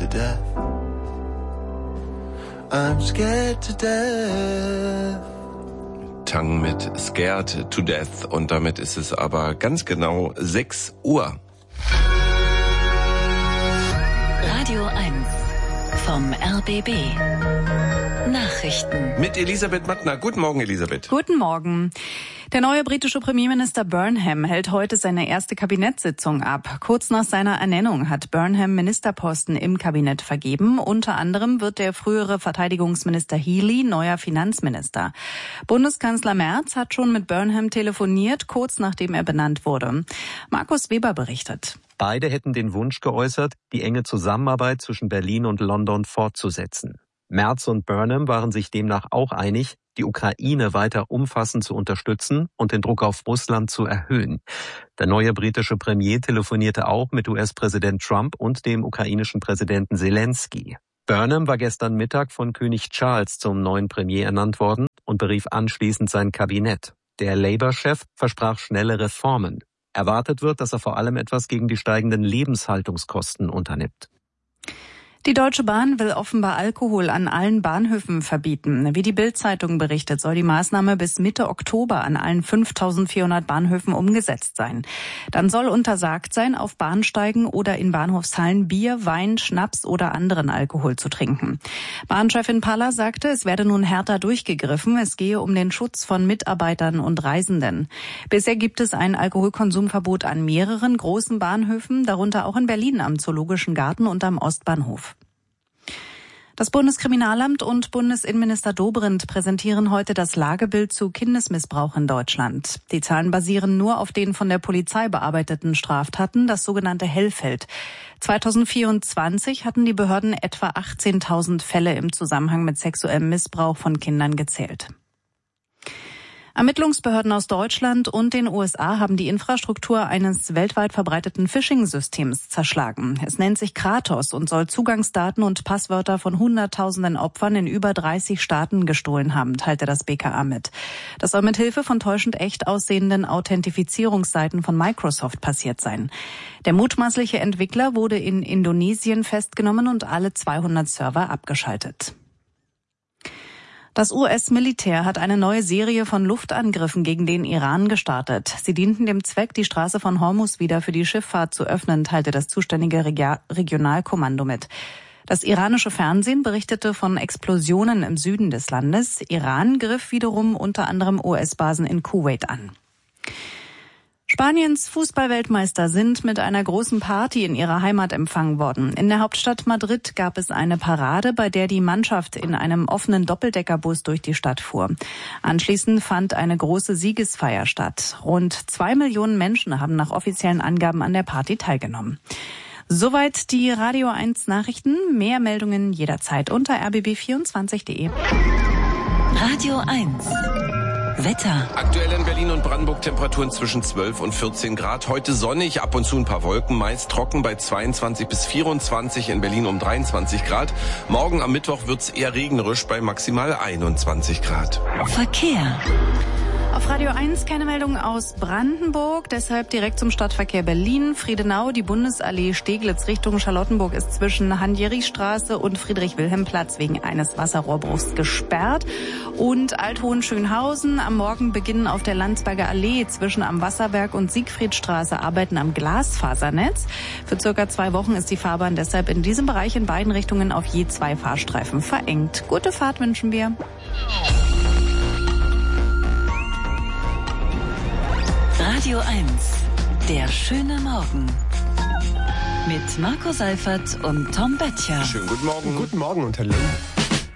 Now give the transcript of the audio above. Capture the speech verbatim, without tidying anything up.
death. I'm scared to death. Tang mit Scared to Death. Und damit ist es aber ganz genau sechs Uhr. Radio eins vom R B B. Nachrichten. Mit Elisabeth Mattner. Guten Morgen, Elisabeth. Guten Morgen. Der neue britische Premierminister Burnham hält heute seine erste Kabinettssitzung ab. Kurz nach seiner Ernennung hat Burnham Ministerposten im Kabinett vergeben. Unter anderem wird der frühere Verteidigungsminister Healey neuer Finanzminister. Bundeskanzler Merz hat schon mit Burnham telefoniert, kurz nachdem er benannt wurde. Markus Weber berichtet. Beide hätten den Wunsch geäußert, die enge Zusammenarbeit zwischen Berlin und London fortzusetzen. Merz und Burnham waren sich demnach auch einig, die Ukraine weiter umfassend zu unterstützen und den Druck auf Russland zu erhöhen. Der neue britische Premier telefonierte auch mit U S-Präsident Trump und dem ukrainischen Präsidenten Zelensky. Burnham war gestern Mittag von König Charles zum neuen Premier ernannt worden und berief anschließend sein Kabinett. Der Labour-Chef versprach schnelle Reformen. Erwartet wird, dass er vor allem etwas gegen die steigenden Lebenshaltungskosten unternimmt. Die Deutsche Bahn will offenbar Alkohol an allen Bahnhöfen verbieten. Wie die Bild-Zeitung berichtet, soll die Maßnahme bis Mitte Oktober an allen fünftausendvierhundert Bahnhöfen umgesetzt sein. Dann soll untersagt sein, auf Bahnsteigen oder in Bahnhofshallen Bier, Wein, Schnaps oder anderen Alkohol zu trinken. Bahnchefin Paller sagte, es werde nun härter durchgegriffen. Es gehe um den Schutz von Mitarbeitern und Reisenden. Bisher gibt es ein Alkoholkonsumverbot an mehreren großen Bahnhöfen, darunter auch in Berlin am Zoologischen Garten und am Ostbahnhof. Das Bundeskriminalamt und Bundesinnenminister Dobrindt präsentieren heute das Lagebild zu Kindesmissbrauch in Deutschland. Die Zahlen basieren nur auf den von der Polizei bearbeiteten Straftaten, das sogenannte Hellfeld. zweitausendvierundzwanzig hatten die Behörden etwa achtzehntausend Fälle im Zusammenhang mit sexuellem Missbrauch von Kindern gezählt. Ermittlungsbehörden aus Deutschland und den U S A haben die Infrastruktur eines weltweit verbreiteten Phishing-Systems zerschlagen. Es nennt sich Kratos und soll Zugangsdaten und Passwörter von Hunderttausenden Opfern in über dreißig Staaten gestohlen haben, teilte das B K A mit. Das soll mit Hilfe von täuschend echt aussehenden Authentifizierungsseiten von Microsoft passiert sein. Der mutmaßliche Entwickler wurde in Indonesien festgenommen und alle zweihundert Server abgeschaltet. Das U S-Militär hat eine neue Serie von Luftangriffen gegen den Iran gestartet. Sie dienten dem Zweck, die Straße von Hormuz wieder für die Schifffahrt zu öffnen, teilte das zuständige Regionalkommando mit. Das iranische Fernsehen berichtete von Explosionen im Süden des Landes. Iran griff wiederum unter anderem U S-Basen in Kuwait an. Spaniens Fußballweltmeister sind mit einer großen Party in ihrer Heimat empfangen worden. In der Hauptstadt Madrid gab es eine Parade, bei der die Mannschaft in einem offenen Doppeldeckerbus durch die Stadt fuhr. Anschließend fand eine große Siegesfeier statt. Rund zwei Millionen Menschen haben nach offiziellen Angaben an der Party teilgenommen. Soweit die Radio eins Nachrichten. Mehr Meldungen jederzeit unter r b b vierundzwanzig punkt de. Radio eins. Wetter. Aktuell in Berlin und Brandenburg Temperaturen zwischen zwölf und vierzehn Grad. Heute sonnig, ab und zu ein paar Wolken, meist trocken bei zweiundzwanzig bis vierundzwanzig, in Berlin um dreiundzwanzig Grad. Morgen am Mittwoch wird's eher regnerisch bei maximal einundzwanzig Grad. Verkehr. Auf Radio eins keine Meldung aus Brandenburg, deshalb direkt zum Stadtverkehr Berlin. Friedenau, die Bundesallee Steglitz Richtung Charlottenburg ist zwischen Hans-Jerichs-Straße und Friedrich-Wilhelm-Platz wegen eines Wasserrohrbruchs gesperrt. Und Althohenschönhausen am Morgen beginnen auf der Landsberger Allee zwischen am Wasserberg und Siegfriedstraße Arbeiten am Glasfasernetz. Für circa zwei Wochen ist die Fahrbahn deshalb in diesem Bereich in beiden Richtungen auf je zwei Fahrstreifen verengt. Gute Fahrt wünschen wir. Radio eins, der schöne Morgen. Mit Marco Seifert und Tom Böttcher. Schönen guten Morgen. Guten Morgen und hallo.